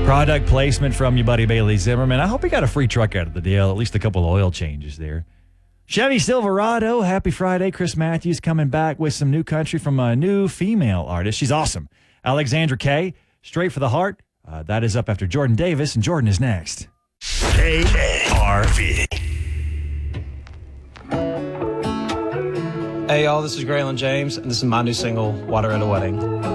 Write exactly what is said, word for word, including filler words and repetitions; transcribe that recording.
Product placement from you, buddy Bailey Zimmerman. I hope he got a free truck out of the deal, at least a couple of oil changes there. Chevy Silverado, happy Friday. Chris Matthews coming back with some new country from a new female artist. She's awesome. Alexandra Kay, Straight for the Heart. Uh, that is up after Jordan Davis, and Jordan is next. K R V. Hey, y'all, this is Graylin James, and this is my new single, Water at a Wedding.